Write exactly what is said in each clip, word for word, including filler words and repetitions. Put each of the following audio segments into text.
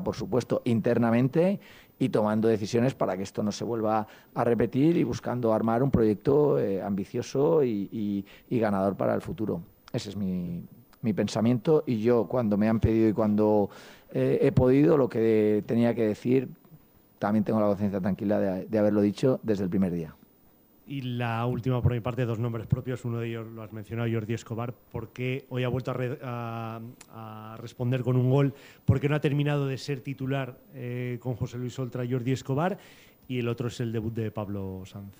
por supuesto, internamente y tomando decisiones para que esto no se vuelva a repetir y buscando armar un proyecto eh, ambicioso y, y, y ganador para el futuro. Ese es mi, mi pensamiento y yo cuando me han pedido y cuando eh, he podido lo que tenía que decir, también tengo la conciencia tranquila de, de haberlo dicho desde el primer día. Y la última por mi parte, dos nombres propios, uno de ellos lo has mencionado, Jordi Escobar. ¿Por qué hoy ha vuelto a, re, a, a responder con un gol? ¿Por qué no ha terminado de ser titular eh, con José Luis Oltra, Jordi Escobar? Y el otro es el debut de Pablo Sanz.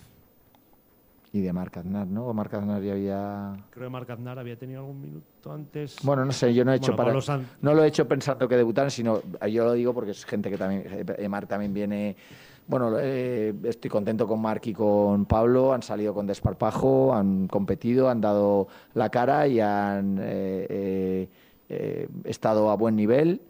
Y de Marc Aznar, ¿no? O Marc Aznar ya había... Creo que Marc Aznar había tenido algún minuto antes. Bueno, no sé, yo no he hecho bueno, para... No lo he hecho pensando que debutaran, sino yo lo digo porque es gente que también... Eh, Marc también viene... Bueno, eh, estoy contento con Marc y con Pablo, han salido con desparpajo, han competido, han dado la cara y han eh, eh, eh, estado a buen nivel.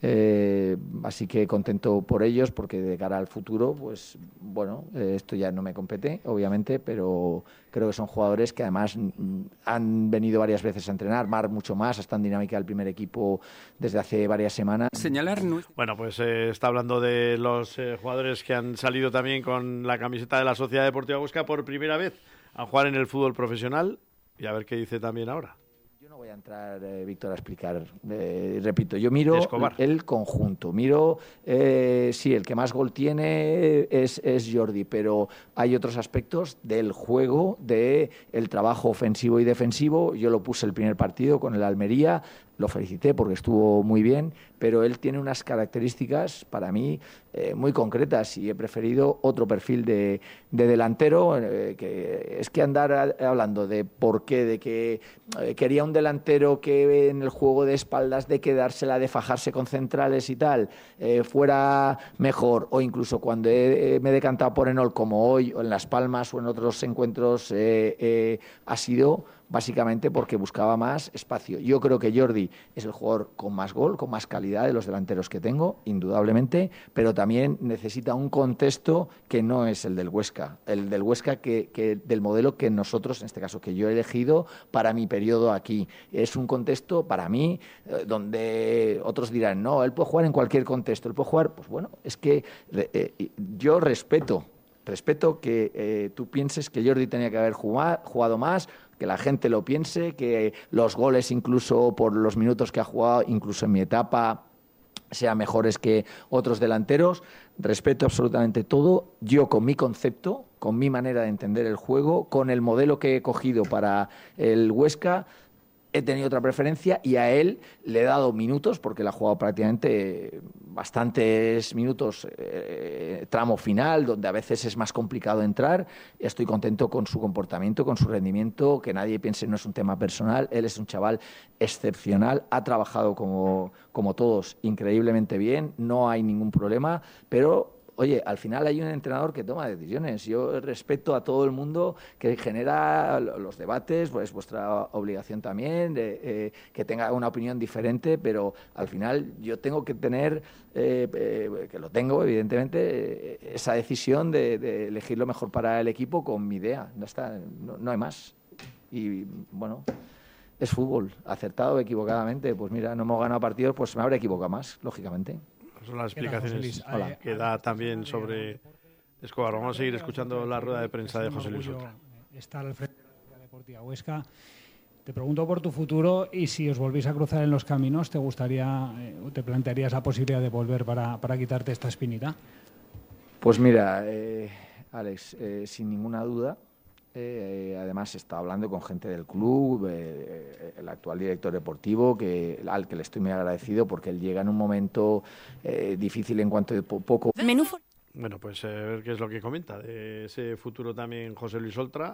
Eh, así que contento por ellos porque de cara al futuro, pues bueno, eh, esto ya no me compete, obviamente, pero creo que son jugadores que además mm, han venido varias veces a entrenar, Marc mucho más, está en dinámica del primer equipo desde hace varias semanas. Señalar no... Bueno, pues eh, está hablando de los eh, jugadores que han salido también con la camiseta de la Sociedad Deportiva Huesca por primera vez a jugar en el fútbol profesional y a ver qué dice también ahora. Voy a entrar, eh, Víctor, a explicar. Eh, repito, yo miro Escobar. el conjunto. Miro, eh, sí, el que más gol tiene es, es Jordi, pero hay otros aspectos del juego, del trabajo ofensivo y defensivo. Yo lo puse el primer partido con el Almería, lo felicité porque estuvo muy bien, pero él tiene unas características para mí eh, muy concretas y he preferido otro perfil de, de delantero, eh, que es que andar a, hablando de por qué, de que eh, quería un delantero que en el juego de espaldas, de quedársela, de fajarse con centrales y tal, eh, fuera mejor, o incluso cuando he, eh, me he decantado por Enol como hoy, o en Las Palmas o en otros encuentros, eh, eh, ha sido básicamente porque buscaba más espacio. Yo creo que Jordi es el jugador con más gol, con más calidad de los delanteros que tengo, indudablemente, pero también necesita un contexto que no es el del Huesca, el del Huesca que, que del modelo que nosotros, en este caso que yo he elegido para mi periodo aquí. Es un contexto para mí eh, donde otros dirán, no, él puede jugar en cualquier contexto, él puede jugar, pues bueno, es que eh, yo respeto, respeto que eh, tú pienses que Jordi tenía que haber jugado, jugado más, que la gente lo piense, que los goles incluso por los minutos que ha jugado, incluso en mi etapa, sean mejores que otros delanteros. Respeto absolutamente todo. Yo con mi concepto, con mi manera de entender el juego, con el modelo que he cogido para el Huesca, he tenido otra preferencia y a él le he dado minutos, porque él ha jugado prácticamente bastantes minutos, eh, tramo final, donde a veces es más complicado entrar. Estoy contento con su comportamiento, con su rendimiento, que nadie piense no es un tema personal. Él es un chaval excepcional, ha trabajado como, como todos increíblemente bien, no hay ningún problema, pero... Oye, al final hay un entrenador que toma decisiones. Yo respeto a todo el mundo que genera los debates, pues vuestra obligación también, de, eh, que tenga una opinión diferente, pero al final yo tengo que tener, eh, eh, que lo tengo evidentemente, eh, esa decisión de, de elegir lo mejor para el equipo con mi idea. No está, no, no hay más. Y bueno, es fútbol, acertado o equivocadamente. Pues mira, no hemos ganado partidos, pues me habré equivocado más, lógicamente. Son las explicaciones que da también sobre Escobar. Vamos a seguir escuchando la rueda de prensa de José Luis Oltra. Estar al frente de la Sociedad Deportiva Huesca. Te pregunto por tu futuro y si os volvéis a cruzar en los caminos, ¿te gustaría, eh, te plantearías la posibilidad de volver para, para quitarte esta espinita? Pues mira, eh, Alex, eh, sin ninguna duda. Eh, además está hablando con gente del club, eh, el actual director deportivo, que al que le estoy muy agradecido porque él llega en un momento eh, difícil en cuanto de po poco. Bueno, pues a eh, ver qué es lo que comenta de ese futuro también José Luis Oltra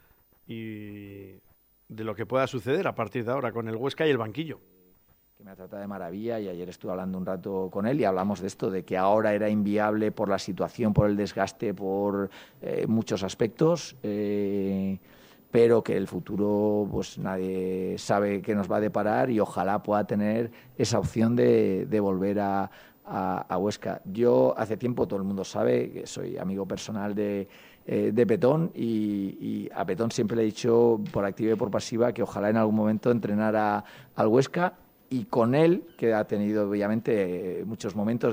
y de lo que pueda suceder a partir de ahora con el Huesca y el banquillo. Que me ha tratado de maravilla y ayer estuve hablando un rato con él y hablamos de esto, de que ahora era inviable por la situación, por el desgaste, por eh, muchos aspectos, eh, pero que el futuro pues nadie sabe qué nos va a deparar y ojalá pueda tener esa opción de, de volver a, a, a Huesca. Yo hace tiempo, todo el mundo sabe que soy amigo personal de, eh, de Petón y, y a Petón siempre le he dicho por activa y por pasiva que ojalá en algún momento entrenara al Huesca. y con él, que ha tenido obviamente muchos momentos